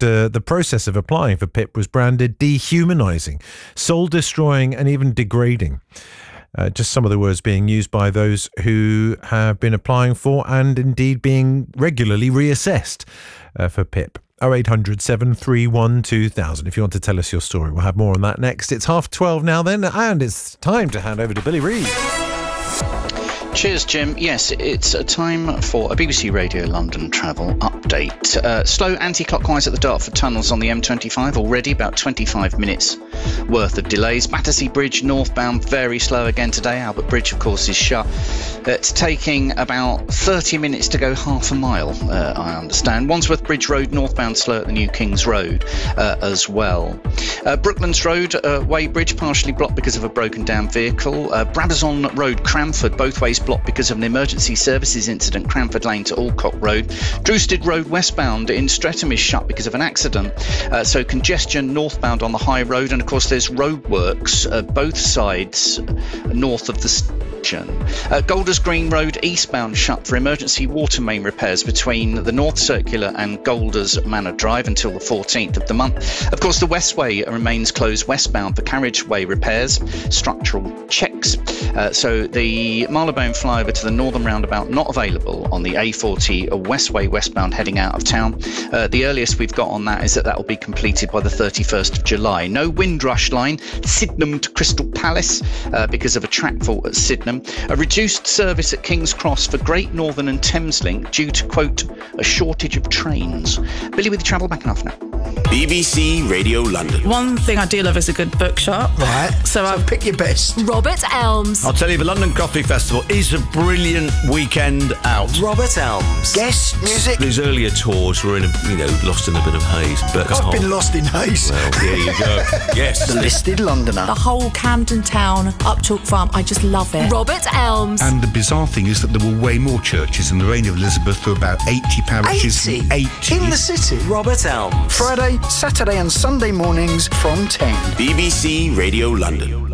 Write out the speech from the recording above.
the process of applying for PIP was branded dehumanising, soul-destroying and even degrading. Just some of the words being used by those who have been applying for and indeed being regularly reassessed for PIP. 0800 731 2000 if you want to tell us your story. We'll have more on that next. It's 12:30 now then, and it's time to hand over to Billy Reid. Cheers, Jim. Yes, it's a time for a BBC Radio London travel update. Slow anti-clockwise at the Dartford tunnels on the M25 already, about 25 minutes worth of delays. Battersea Bridge northbound very slow again today. Albert Bridge, of course, is shut. It's taking about 30 minutes to go half a mile, I understand. Wandsworth Bridge Road northbound slow at the New Kings Road as well. Brooklands Road, Weybridge partially blocked because of a broken down vehicle. Brabazon Road, Cranford, both ways blocked because of an emergency services incident, Cranford Lane to Alcock Road. Drewstead Road westbound in Streatham is shut because of an accident, so congestion northbound on the High Road, and of course there's roadworks both sides north of the station. Golders Green Road eastbound shut for emergency water main repairs between the North Circular and Golders Manor Drive until the 14th of the month. Of course the Westway remains closed westbound for carriageway repairs, structural checks, so the Marylebone flyover to the northern roundabout not available on the A40 Westway westbound heading out of town. The earliest we've got on that is that will be completed by the 31st of July. No Windrush line, Sydenham to Crystal Palace because of a track fault at Sydenham. A reduced service at King's Cross for Great Northern and Thameslink due to, quote, a shortage of trains. Billy with the travel back in half an hour. BBC Radio London. One thing I do love is a good bookshop. Right. So pick your best. Robert Elms. I'll tell you, the London Coffee Festival is a brilliant weekend out. Robert Elms. Guest music. These earlier tours were lost in a bit of haze. But I've been lost in haze. Well, there you go. Yes. The Listed Londoner. The whole Camden Town, Upchalk Farm, I just love it. Robert Elms. And the bizarre thing is that there were way more churches in the reign of Elizabeth. There were about 80 parishes. 80? In the city. Robert Elms. Friday, Saturday and Sunday mornings from 10. BBC Radio London.